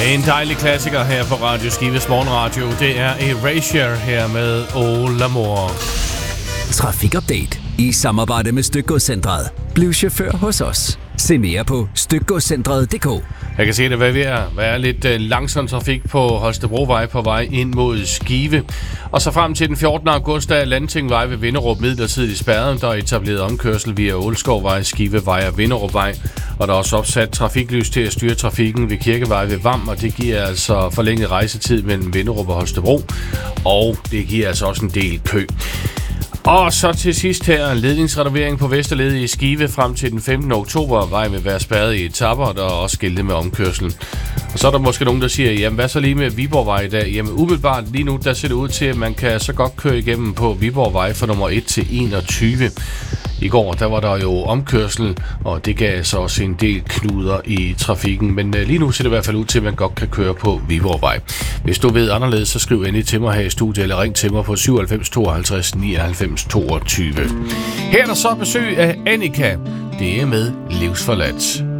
En dejlig klassiker her på Radio Skives Morgenradio. Det er Erasure her med All L'Amour. Trafikupdate i samarbejde med Stykgodscentret. Bliv chauffør hos os. Se mere på stykgodscentret.dk. Jeg kan se det, hvad vi er. Der er lidt langsom trafik på Holstebrovej på vej ind mod Skive. Og så frem til den 14. august er Landtingvej ved Vinderup midlertidigt spærret. Der er etableret omkørsel via Ålskovvej, Skivevej og Vinderupvej. Og der er også opsat trafiklys til at styre trafikken ved Kirkevej ved Vam, og det giver altså forlænget rejsetid mellem Vinderup og Holstebro. Og det giver altså også en del kø. Og så til sidst her, ledningsrenovering på Vesterled i Skive frem til den 15. oktober. Vejen vil være spærret i etaper, og der er også skilte med omkørsel. Og så er der måske nogen, der siger, jamen hvad så lige med Viborgvej i dag? Jamen umiddelbart lige nu, der ser det ud til, at man kan så godt køre igennem på Viborgvej fra nummer 1 til 21. I går, der var der jo omkørsel, og det gav så også en del knuder i trafikken. Men lige nu ser det i hvert fald ud til, at man godt kan køre på Viborgvej. Hvis du ved anderledes, så skriv endelig til mig her i studiet, eller ring til mig på 97 52 99 22. Her er der så besøg af Annika. Det er med Livsforladt.